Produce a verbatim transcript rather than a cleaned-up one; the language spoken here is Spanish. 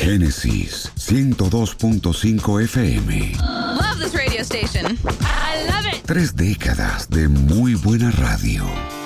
Génesis ciento dos punto cinco F M. Love this radio station. I love it. Tres décadas de muy buena radio.